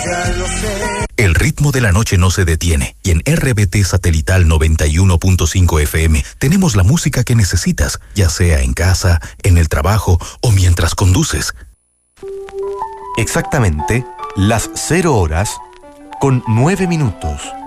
El ritmo de la noche no se detiene y en RBT Satelital 91.5 FM tenemos la música que necesitas, ya sea en casa, en el trabajo o mientras conduces. Exactamente las 0 horas con 9 minutos.